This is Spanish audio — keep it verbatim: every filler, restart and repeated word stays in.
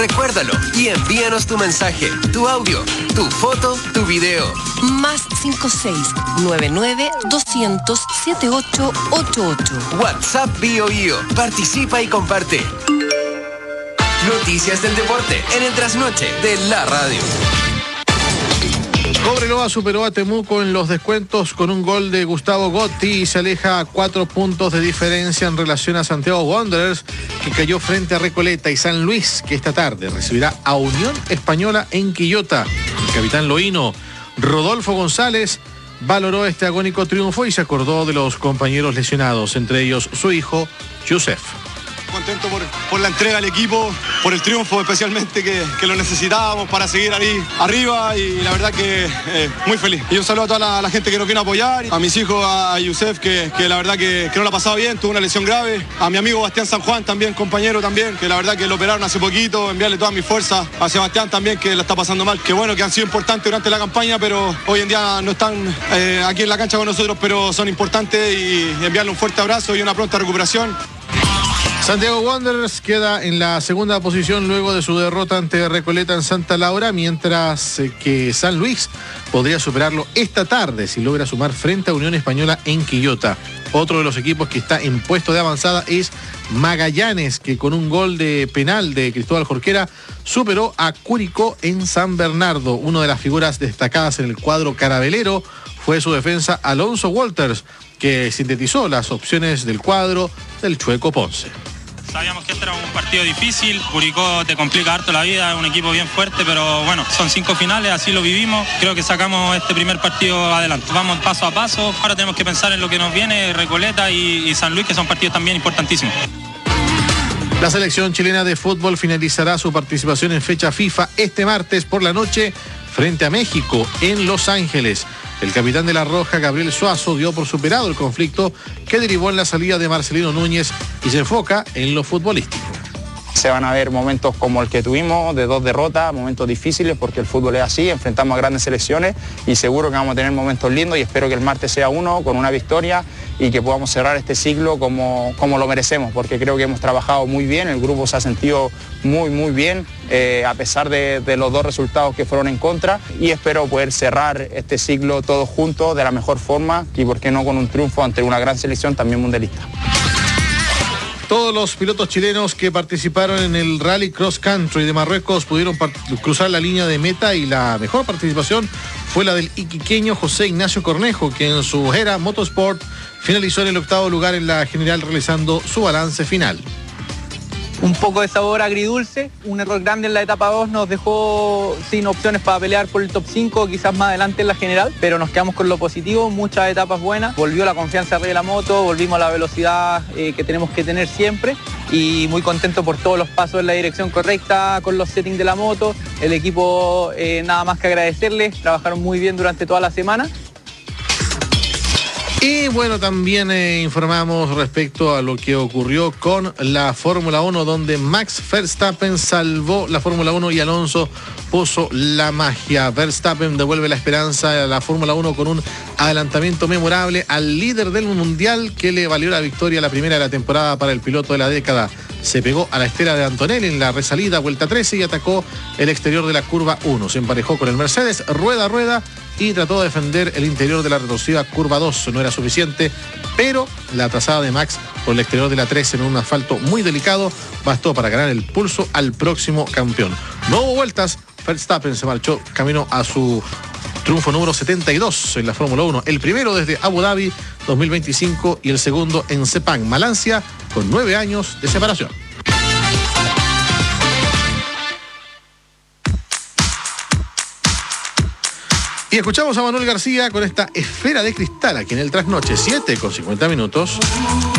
Recuérdalo y envíanos tu mensaje, tu audio, tu foto, tu video. Más cinco seis nueve nueve dos cero cero siete ocho ocho ocho. WhatsApp BioBio. Participa y comparte. Noticias del deporte en el trasnoche de la radio. Cobreloa superó a Temuco en los descuentos con un gol de Gustavo Gotti y se aleja a cuatro puntos de diferencia en relación a Santiago Wanderers, que cayó frente a Recoleta, y San Luis, que esta tarde recibirá a Unión Española en Quillota. El capitán loíno Rodolfo González valoró este agónico triunfo y se acordó de los compañeros lesionados, entre ellos su hijo, Yusef. Contento por, por la entrega al equipo, por el triunfo especialmente que, que lo necesitábamos para seguir ahí arriba, y la verdad que eh, muy feliz. Y un saludo a toda la, la gente que nos viene a apoyar, a mis hijos, a Yusef, que, que la verdad que, que no la ha pasado bien, tuvo una lesión grave, a mi amigo Bastián San Juan también, compañero también, que la verdad que lo operaron hace poquito, enviarle todas mis fuerzas a Sebastián también, que la está pasando mal, que bueno, que han sido importantes durante la campaña, pero hoy en día no están eh, aquí en la cancha con nosotros, pero son importantes, y enviarle un fuerte abrazo y una pronta recuperación. Santiago Wanderers queda en la segunda posición luego de su derrota ante Recoleta en Santa Laura, mientras que San Luis podría superarlo esta tarde si logra sumar frente a Unión Española en Quillota. Otro de los equipos que está en puesto de avanzada es Magallanes, que con un gol de penal de Cristóbal Jorquera superó a Curicó en San Bernardo. Una de las figuras destacadas en el cuadro carabelero fue su defensa Alonso Walters, que sintetizó las opciones del cuadro del Chueco Ponce. Sabíamos que este era un partido difícil, Curicó te complica harto la vida, es un equipo bien fuerte, pero bueno, son cinco finales, así lo vivimos, creo que sacamos este primer partido adelante. Vamos paso a paso, ahora tenemos que pensar en lo que nos viene, Recoleta y, y San Luis, que son partidos también importantísimos. La selección chilena de fútbol finalizará su participación en fecha FIFA este martes por la noche frente a México en Los Ángeles. El capitán de La Roja, Gabriel Suazo, dio por superado el conflicto que derivó en la salida de Marcelino Núñez y se enfoca en lo futbolístico. Se van a ver momentos como el que tuvimos, de dos derrotas, momentos difíciles, porque el fútbol es así, enfrentamos a grandes selecciones y seguro que vamos a tener momentos lindos, y espero que el martes sea uno con una victoria y que podamos cerrar este ciclo como, como lo merecemos, porque creo que hemos trabajado muy bien, el grupo se ha sentido muy muy bien, eh, a pesar de, de los dos resultados que fueron en contra, y espero poder cerrar este ciclo todos juntos de la mejor forma y por qué no con un triunfo ante una gran selección también mundialista. Todos los pilotos chilenos que participaron en el Rally Cross Country de Marruecos pudieron cruzar la línea de meta, y la mejor participación fue la del iquiqueño José Ignacio Cornejo, que en su Gera Motorsport finalizó en el octavo lugar en la general, realizando su balance final. Un poco de sabor agridulce, un error grande en la etapa dos nos dejó sin opciones para pelear por el top cinco, quizás más adelante en la general, pero nos quedamos con lo positivo, muchas etapas buenas, volvió la confianza arriba de la moto, volvimos a la velocidad eh, que tenemos que tener siempre, y muy contento por todos los pasos en la dirección correcta, con los settings de la moto, el equipo eh, nada más que agradecerles, trabajaron muy bien durante toda la semana. Y bueno, también eh, informamos respecto a lo que ocurrió con la Fórmula uno, donde Max Verstappen salvó la Fórmula uno y Alonso puso la magia. Verstappen devuelve la esperanza a la Fórmula uno con un adelantamiento memorable al líder del mundial, que le valió la victoria, la primera de la temporada para el piloto de la década. Se pegó a la estela de Antonelli en la resalida, vuelta trece, y atacó el exterior de la curva uno. Se emparejó con el Mercedes, rueda a rueda, y trató de defender el interior de la retorcida curva dos. No era suficiente, pero la trazada de Max por el exterior de la trece en un asfalto muy delicado bastó para ganar el pulso al próximo campeón. No hubo vueltas, Verstappen se marchó camino a su triunfo número setenta y dos en la Fórmula uno, el primero desde Abu Dhabi dos mil veinticinco y el segundo en Sepang, Malasia, con nueve años de separación. Y escuchamos a Manuel García con esta esfera de cristal aquí en el Trasnoche, siete con cincuenta minutos.